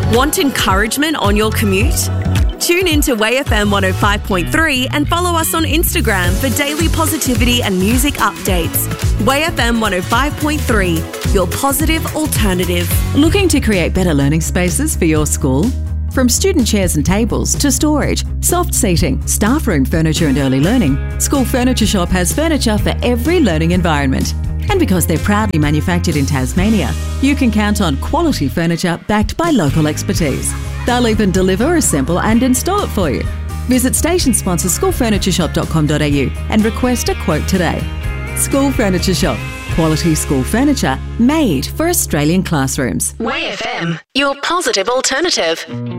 Want encouragement on your commute? Tune in to WayFM 105.3 and follow us on Instagram for daily positivity and music updates. WayFM 105.3, your positive alternative. Looking to create better learning spaces for your school? From student chairs and tables to storage, soft seating, staff room furniture and early learning, School Furniture Shop has furniture for every learning environment. And because they're proudly manufactured in Tasmania, you can count on quality furniture backed by local expertise. They'll even deliver, assemble and install it for you. Visit station sponsor schoolfurnituresshop.com.au and request a quote today. School Furniture Shop. Quality school furniture made for Australian classrooms. WayFM, your positive alternative.